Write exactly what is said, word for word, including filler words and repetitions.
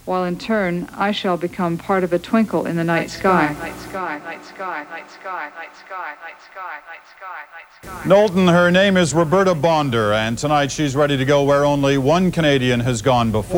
while in turn I shall become part of a twinkle in the night sky. Knowlton, her name is Roberta Bonder, and tonight she's ready to go where only one Canadian has gone before.